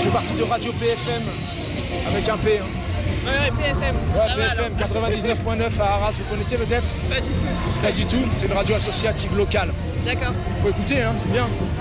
fais partie de Radio PFM, avec un P. Hein. Ouais, PFM. Ouais, PFM 99.9 à Arras, vous connaissez peut-être? Pas du tout. Pas du tout, c'est une radio associative locale. D'accord. Faut écouter, hein, c'est bien.